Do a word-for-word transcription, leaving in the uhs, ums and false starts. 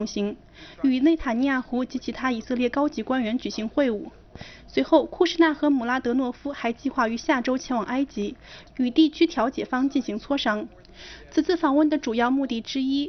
同行，与内塔尼亚胡及其他以色列高级官员举行会晤。随后，库什纳和姆拉德诺夫还计划于下周前往埃及，与地区调解方进行磋商。此次访问的主要目的之一